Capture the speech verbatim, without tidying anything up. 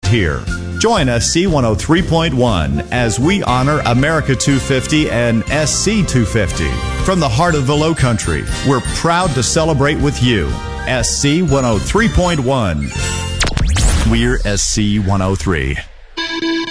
here. Join S C one oh three point one as we honor America two fifty and S C two fifty. From the heart of the Low Country, we're proud to celebrate with you. S C one oh three point one. We're S C one oh three.